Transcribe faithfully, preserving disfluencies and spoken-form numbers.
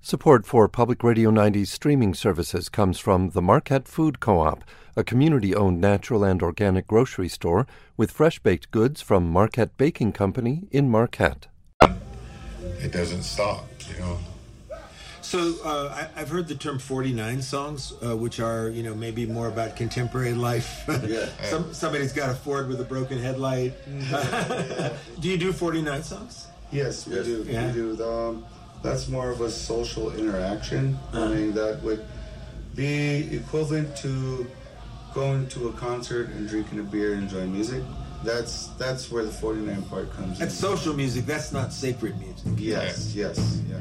Support for Public Radio ninety's streaming services comes from the Marquette Food Co-op, a community-owned natural and organic grocery store with fresh-baked goods from Marquette Baking Company in Marquette. It doesn't stop, you know. So uh, I, I've heard the term forty-nine songs, uh, which are, you know, maybe more about contemporary life. Yeah. Some, somebody's got a Ford with a broken headlight. Do you do forty-nine songs? Yes, we Yes. do. Yeah. We do. Um, that's more of a social interaction. Uh-huh. I mean, that would be equivalent to going to a concert and drinking a beer and enjoying music. That's that's where the forty-nine part comes in. That's social music. That's not sacred music. Yes, yes, yeah.